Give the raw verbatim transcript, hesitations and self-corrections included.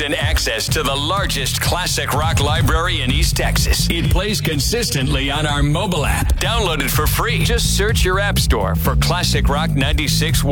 instant access to the largest classic rock library in East Texas. It plays consistently on our mobile app. Download it for free. Just search your app store for Classic Rock ninety-six point one.